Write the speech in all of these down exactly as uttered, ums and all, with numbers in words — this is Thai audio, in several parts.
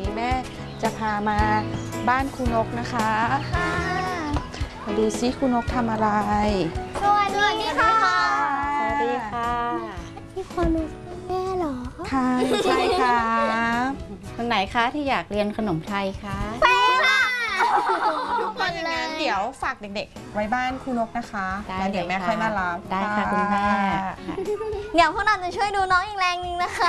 นี้แม่จะพามาบ้านครูนกนะคะค่ะมาดูซิครูนกทำอะไรสวัสดีค่ะสวัสดีค่ะพี่คนนกแม่เหรอค่ะใช่ค่ะคนไหนคะที่อยากเรียนขนมไทยคะแม่ค่ะทุกคนเลยเดี๋ยวฝากเด็กๆไว้บ้านครูนกนะคะแล้วเดี๋ยวแม่ค่อยมารับได้ค่ะคุณแม่เดี๋ยวพวกเราจะช่วยดูน้องอีกแรงนึงนะคะ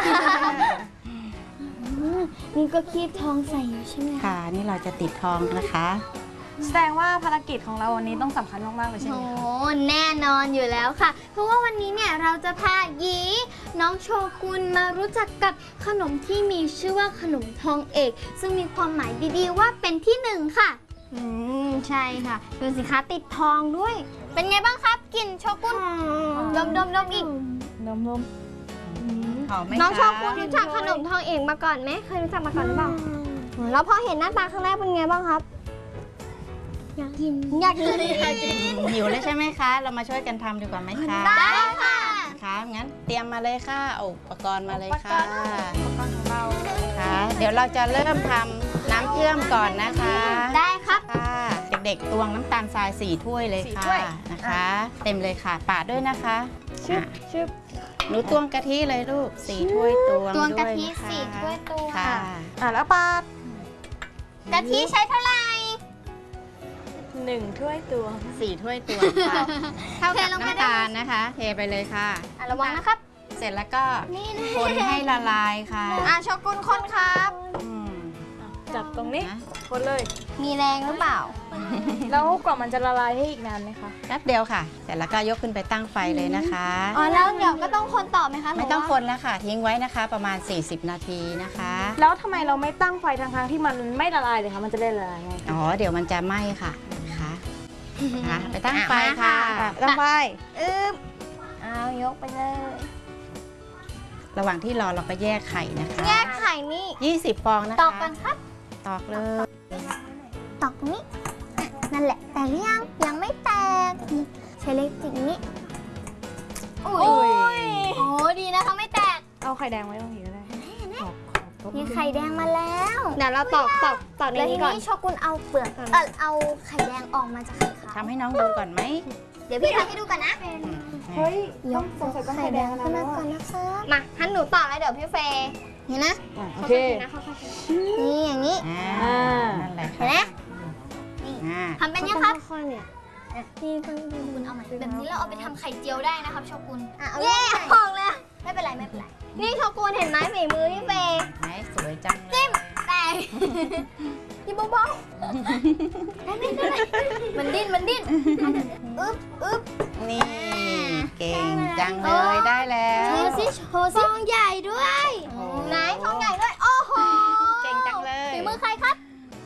นี่ก็คีบทองใส่อยู่ใช่ไหมค่ะนี่เราจะติดทองนะคะแสดงว่าภารกิจของเราวันนี้ต้องสำคัญมากๆเลยใช่ไหมคะโอ้แน่นอนอยู่แล้วค่ะเพราะว่าวันนี้เนี่ยเราจะพาหยีน้องโชกุนมารู้จักกับขนมที่มีชื่อว่าขนมทองเอกซึ่งมีความหมายดีๆว่าเป็นที่หนึ่งค่ะอืมใช่ค่ะดูสิคะติดทองด้วยเป็นไงบ้างครับกลิ่นโชกุนดมดมดมอีกนมนมน้องโชกุนรู้จักขนมทองเอกมาก่อนไหมเคยรู้จักมาก่อนหรือเปล่าแล้วพอเห็นหน้าตาครั้งแรกเป็นไงบ้างครับอยากกินอยากกินหิวแล้วใช่ไหมคะเรามาช่วยกันทำดีกว่าไหมคะได้ค่ะค่ะงั้นเตรียมมาเลยค่ะอุปกรณ์มาเลยค่ะอุปกรณ์ของเราค่ะเดี๋ยวเราจะเริ่มทำน้ำเชื่อมก่อนนะคะได้ครับค่ะเด็กๆตวงน้ำตาลทรายสี่ถ้วยเลยค่ะนะคะเต็มเลยค่ะปาดด้วยนะคะชึบชึบหนูตวงกะทิเลยลูกสี่ถ้วยตวงตวงกะทิสี่ถ้วยตวงค่ะอ่ะแล้วปาดกะทิใช้เท่าไหร่หนึ่งถ้วยตวงสี่ถ้วยตวงค่ะเท่ากับน้ำตาลนะคะเทไปเลยค่ะระวังนะครับเสร็จแล้วก็คนให้ละลายค่ะอ่ะโชกุนคนครับจับตรงนี้คนเลยมีแรงหรือเปล่าแล้วกว่ามันจะละลายให้อีกนานไหมคะแป๊บเดียวค่ะเสร็จแล้วก็ยกขึ้นไปตั้งไฟเลยนะคะอ๋อแล้วเดี๋ยวก็ต้องคนต่อไหมคะไม่ต้องคนแล้วค่ะทิ้งไว้นะคะประมาณสี่สิบนาทีนะคะแล้วทำไมเราไม่ตั้งไฟทั้งๆที่มันไม่ละลายเลยคะมันจะได้ละลายไงอ๋อเดี๋ยวมันจะไหม้ค่ะนะคะไปตั้งไฟค่ะตั้งไฟอึ๊บเอายกไปเลยระหว่างที่รอเราก็แยกไข่นะคะแยกไข่นี่ยี่สิบฟองนะคะตอกกันครับตอกเลยตอกตรงนี้นั่นแหละแต่ยังยังไม่แตกใช้เล็กจิกนี้อุ้ยโอ้ดีนะคะไม่แตกเอาไข่แดงไว้ตรงนี้ก็ได้มีไข่แดงมาแล้วเดี๋ยวเราตอกตอกตอกในนี้ก่อนโชกุนเอาเปลือกเออเอาไข่แดงออกมาจากไข่ขาวทำให้น้องดูก่อนไหมเดี๋ยวพี่ทำให้ดูก่อนนะเฮ้ยยกไข่แดงขึ้นมาก่อนนะครับมาท่านหนูตอกแล้วเดี๋ยวพี่เฟย์เห็นนะโอเคนี่อย่างนี้นั่นแหละเห็นไหมทำเป็นยังครับนี่ต้องดูคุณเอาใหม่แบบนี้เราเอาไปทำไข่เจียวได้นะครับโชกุนเย้ออกแล้วไม่เป็นไรไม่เป็นไรนี่โชกุนเห็นไหมฝีมือพี่เฟย์ไหนสวยจังเลยจิ้มแต่ยิ่งเบาๆได้ไหมได้ไหมมันดิ้นมันดิ้นอึ๊บอึ๊บนี่เก่งจังเลยได้แล้วโชว์ซิโชว์ซองใหญ่ด้วยไหนซองใหญ่ด้วยโอ้โหเก่งจังเลยฝีมือใครครับ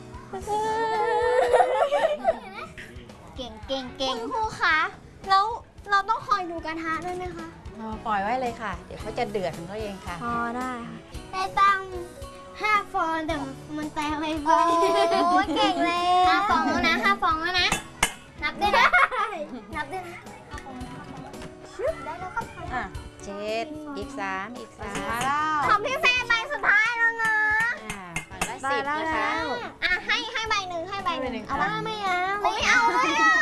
เก่งเก่งเก่งคุณครูคะแล้วเราต้องคอยดูกระทะด้วยไหมคะปล่อยไว้เลยค่ะเดี๋ยวเขาจะเดือดของเขาเองค่ะพอได้ค่ะได้ตั้งห้าฟองแต่มันแตกไปโอ้เก่งเลยห้าฟองแล้วนะห้าฟองแล้วนะนับด้วยนะนับด้วยนะได้แล้วก็อ่ะเจ็ดอีกสามอีกสามของพี่เฟย์ใบสุดท้ายแล้วนะฝั่งละสิบนะคะอ่ะให้ให้ใบหนึ่งให้ใบหนึ่งเอาว่าไม่เอาไม่เอาเลยอ่ะ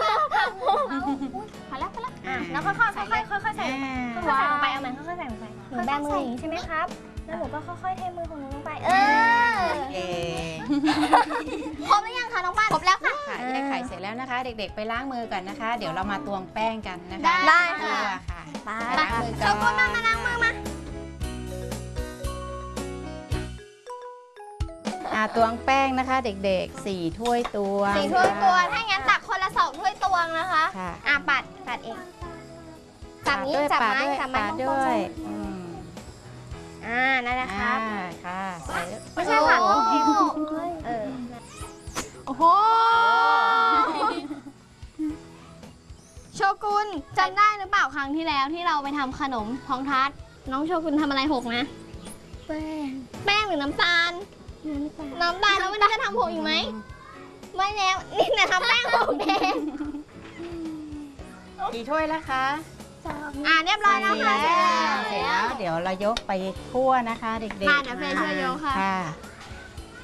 พอแล้วพอแล้วอ่ะแล้วค่อยค่อยค่อยค่อยค่อยใส่ค่อยใส่ลงไปเอาไหมค่อยๆใส่ลงไปหนูแบมืออย่างนี้ใช่ไหมครับแล้วหนูก็ค่อยๆเทมือของหนูลงไปเออเก่งครบหรือยังคะน้องป้าครบแล้วค่ะค่ะแยกไข่เสร็จแล้วนะคะเด็กๆไปล้างมือกันนะคะเดี๋ยวเรามาตวงแป้งกันนะคะได้ค่ะไปล้างมือก่อนโชกุนมามาล้างมือมาอ่าตวงแป้งนะคะเด็กๆสี่ถ้วยตวงสี่ถ้วยตวงถ้างั้นตักคนละสองถ้วยตวงนะคะอ่ะปัดปัดเองจับนี้จับไม้จับไม้ด้วยอ่านั่นแหละครับค่ะใส่ไม่ใช่ค่ะเออโอ้โหโชกุนจำได้หรือเปล่าครั้งที่แล้วที่เราไปทำขนมท้องทัดน้องโชกุนทำอะไรหกนะแป้งแป้งหรือน้ำตาลน้ำตาลแล้ววันนี้จะทำหกอีกไหมไม่แล้วนี่นะทำแป้งหกเองกี่ถ้วยแล้วคะอ่าเรียบร้อยแล้วค่ะเสร็จแล้วเดี๋ยวเรายกไปคั่วนะคะเด็กๆค่ะเดี๋ยวเฟย์ช่วยยกค่ะ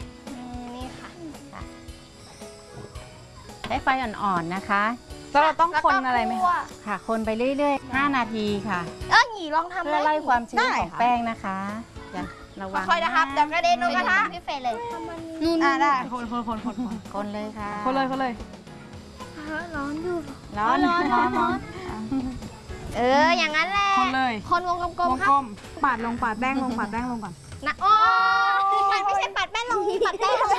ช้ไฟอ่อนๆนะคะแล้วเราต้องคนอะไรไหมคะค่ะ คนไปเรื่อยๆ ห้า นาทีค่ะเออหยีลองทำเพื่อไล่ความชื้นได้ของค่ะแป้งนะคะอย่าระวังค่อยๆนะครับเดี๋ยวกระเด็นลงกระทะพี่เฟยเลยนู่นอ่าได้คนคนคนคนคนคนเลยค่ะคนเลยคนเลยร้อนอยู่ร้อนร้อนร้อนร้อน เอออย่างนั้นแหละคนเลยคนวงกลมวๆงครักลบมปาดลงปาดแป้งลงปาดแป้งลงก่อนนะโอ้ปัดไม่ใช่ปัดแป้งลงปัดแป้งลง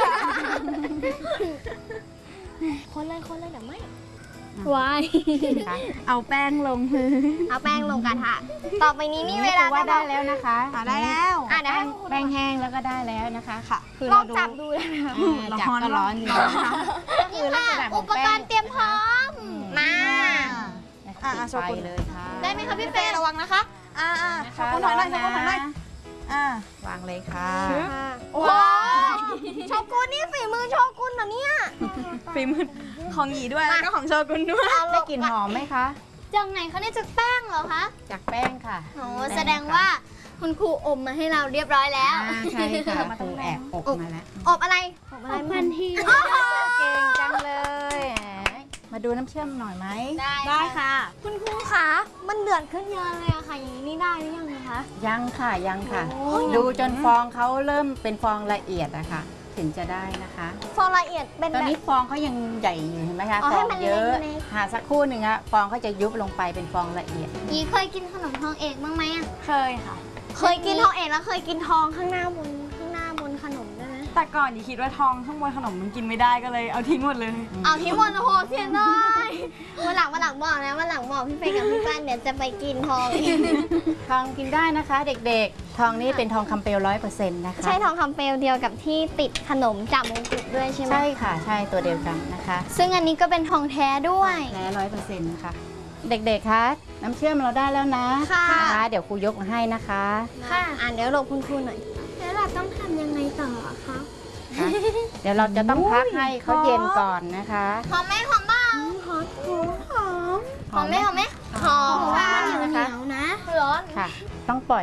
คนเลยคนเลยเดี๋ยวไม่วายค่ะเอาแป้งลงเอาแป้งลงกระทะต่อไปนี้นี่เวลาว่าได้แล้วนะคะอ่าได้แล้วอ่ะเดี๋ยวแป้ให้งคุณแป้งแห้งแล้วก็ได้แล้วนะคะค่ะคือลเราองดูจับดูได้ไหมคะอ่าจับก็ร้อนอยู่นะคะนี่ค่ะอุปกรณ์เตรียมพร้อมมานะคะอ่าปิดโชว์ไฟคุณเลยค่ะได้ไหมคะพี่เฟเฟยระวังนะคะ อ่าอ่านะขอคะบคุณถอยหน่อยขอบคุณถอยหน่อยนะอ่าวางเลยค่ะว้าวโชกุนนี่ฝีมือโชกุนเหรอเนี่ยฝีมือของหยีด้วยแล้วก็ของโชกุนด้วยได้กลิ่นหอมไหมคะจากไหนเขาเนี่ยจากแป้งเหรอคะจากแป้งค่ะโอ้แสดงว่าคุณครูอมมาให้เราเรียบร้อยแล้วอ่าใช่ค่ะครูแอบอบมาแล้วอบอะไรอบอะไรพันทีเก่งจังเลยแหมมาดูน้ำเชื่อมหน่อยไหมได้ค่ะ คุณครูคะมันเดือดขึ้นเยอะเลยอะค่ะอย่างนี้นี่ได้หรือยังคะยังค่ะยังค่ะโอ้ยดูจนฟองเขาเริ่มเป็นฟองละเอียดอะค่ะ ถึงจะได้นะคะฟองละเอียดเป็นตอนแบบนี้ฟองเขายังใหญ่อยู่เห็นไหมคะอ๋อฟให้องมันเยอะเล็กหาสักครู่หนึ่งอะฟองเขาจะยุบลงไปเป็นฟองละเอียดยีเคยกินขนมทองเอกบ้างไหมอะเคยค่ะเคยกินทองเอกแล้วเคยกินทองข้างหน้าบนข้างหน้าบนขนมด้วยไหมแต่ก่อนหยีคิดว่าทองข้างบนขนมมันกินไม่ได้ก็เลยเอาทิ้งหมดเลยเอาที่บนโอ้โหเสียดายวันหลังวันหลังบอกนะวันหลังบอกพี่เฟยกับพี่ป้านเดี๋ยวจะไปกินทองอีกทองกินได้นะคะเด็กๆ ทองนี้เป็นทองคำเปลวร้อยเปอร์เซ็นต์นะคะใช่ทองคำเปลวเดียวกับที่ติดขนมจากมงกุฎด้วยใช่ไหมใช่ค่ะใช่ตัวเดียวกันนะคะซึ่งอันนี้ก็เป็นทองแท้ด้วยแท้ร้อยเปอร์เซ็นต์นะคะ เด็กๆ คะ น้ำเชื่อมเราได้แล้วนะค่ะนะคะ เดี๋ยวครูยกมาให้นะคะค่ะอ่านเดี๋ยวหลบคุณครูหน่อย แล้วเราต้องทำยังไงต่อคะค่ะเดี๋ยวเราจะต้องพักให้เขาเย็นก่อนนะคะหอมไหมหอมบ้างหอมหอมหอมไหมหอมไหมหอมหอมค่ะนะคะเหนียวนะร้อนค่ะ ต้องปล่อย